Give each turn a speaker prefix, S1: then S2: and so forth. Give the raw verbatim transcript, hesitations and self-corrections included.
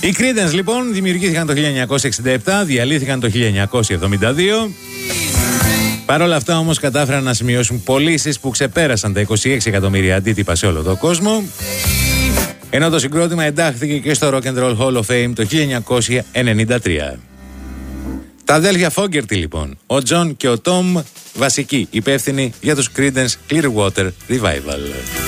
S1: Οι Creedence λοιπόν δημιουργήθηκαν το χίλια εννιακόσια εξήντα επτά, διαλύθηκαν το χίλια εννιακόσια εβδομήντα δύο. Παρ' όλα αυτά όμως κατάφεραν να σημειώσουν πωλήσεις που ξεπέρασαν τα είκοσι έξι εκατομμύρια αντίτυπα σε όλο τον κόσμο. Ενώ το συγκρότημα εντάχθηκε και στο Rock and Roll Hall of Fame το χίλια εννιακόσια ενενήντα τρία. Τα αδέλφια Fogerty λοιπόν, ο John και ο Tom, βασικοί υπεύθυνοι για τους Creedence Clearwater Revival.